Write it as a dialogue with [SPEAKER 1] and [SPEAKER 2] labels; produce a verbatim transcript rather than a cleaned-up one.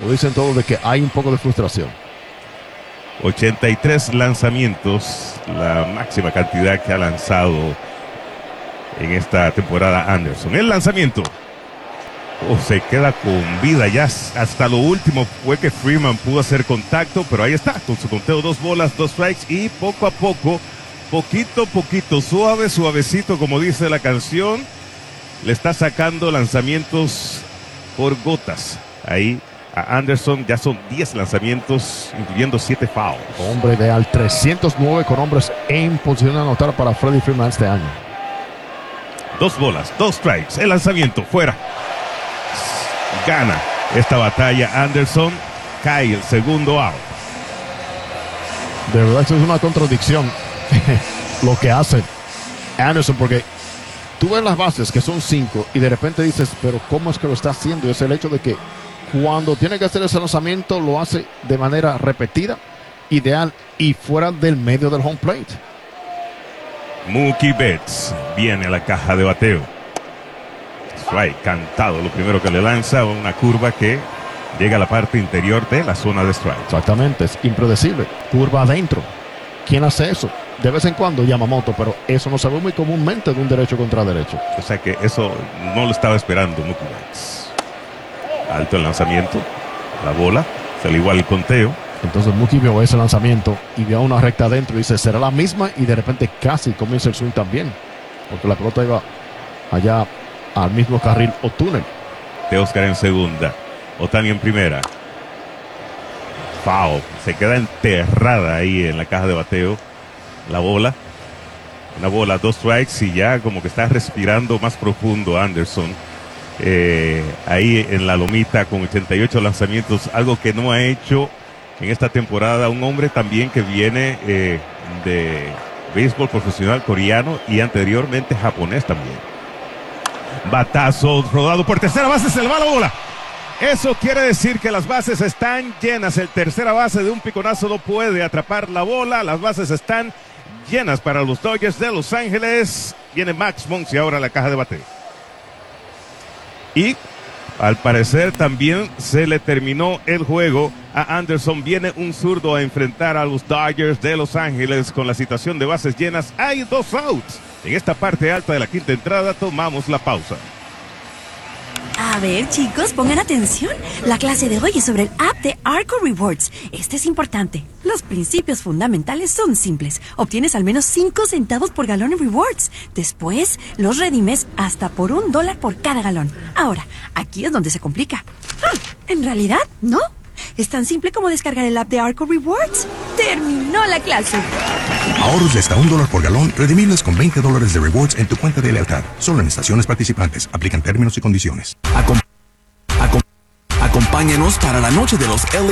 [SPEAKER 1] lo dicen todo de que hay un poco de frustración.
[SPEAKER 2] ochenta y tres lanzamientos, la máxima cantidad que ha lanzado en esta temporada Anderson. El lanzamiento. Oh, se queda con vida ya hasta lo último fue que Freeman pudo hacer contacto, pero ahí está, con su conteo, dos bolas, dos strikes, y poco a poco, poquito a poquito, suave, suavecito, como dice la canción, le está sacando lanzamientos por gotas. Ahí a Anderson ya son diez lanzamientos, incluyendo siete fouls.
[SPEAKER 1] Hombre ideal, trescientos nueve con hombres en posición de anotar para Freddie Freeman este año.
[SPEAKER 2] Dos bolas, dos strikes, el lanzamiento, fuera. Gana esta batalla Anderson, cae el segundo out.
[SPEAKER 1] De verdad eso es una contradicción lo que hace Anderson, porque tú ves las bases que son cinco y de repente dices, pero ¿cómo es que lo está haciendo? Y es el hecho de que cuando tiene que hacer ese lanzamiento lo hace de manera repetida, ideal y fuera del medio del home plate.
[SPEAKER 2] Mookie Betts viene a la caja de bateo. Strike, cantado, lo primero que le lanza, una curva que llega a la parte interior de la zona de strike.
[SPEAKER 1] Exactamente, es impredecible, curva adentro. ¿Quién hace eso? De vez en cuando Yamamoto, pero eso no se ve muy comúnmente de un derecho contra derecho.
[SPEAKER 2] O sea que eso no lo estaba esperando Mookie Betts. Alto el lanzamiento, la bola, se le igual el conteo.
[SPEAKER 1] Entonces Mookie vio ese lanzamiento y vio una recta adentro y dice, será la misma, y de repente casi comienza el swing también, porque la pelota iba allá al mismo carril o túnel.
[SPEAKER 2] De Oscar en segunda, Ohtani en primera. Foul, se queda enterrada ahí en la caja de bateo la bola. Una bola, dos strikes, y ya como que está respirando más profundo Anderson. Eh, ahí en la lomita con ochenta y ocho lanzamientos, algo que no ha hecho en esta temporada un hombre también que viene eh, de béisbol profesional coreano y anteriormente japonés también. Batazo rodado por tercera base, se le va la bola. Eso quiere decir que las bases están llenas. El tercera base de un piconazo no puede atrapar la bola. Las bases están llenas para los Dodgers de Los Ángeles. Viene Max Muncy ahora a la caja de bateo. Y al parecer también se le terminó el juego a Anderson. Viene un zurdo a enfrentar a los Dodgers de Los Ángeles con la situación de bases llenas. Hay dos outs. En esta parte alta de la quinta entrada tomamos la pausa.
[SPEAKER 3] A ver, chicos, pongan atención. La clase de hoy es sobre el app de Arco Rewards. Este es importante. Los principios fundamentales son simples. Obtienes al menos cinco centavos por galón en rewards. Después, los redimes hasta por un dólar por cada galón. Ahora, aquí es donde se complica. Ah, en realidad, no. Es tan simple como descargar el app de Arco Rewards. ¡Terminó la clase!
[SPEAKER 4] Ahorros de hasta un dólar por galón, redimibles con veinte dólares de rewards en tu cuenta de lealtad. Solo en estaciones participantes. Aplican términos y condiciones.
[SPEAKER 5] Acom- acom- acompáñanos para la noche de los L A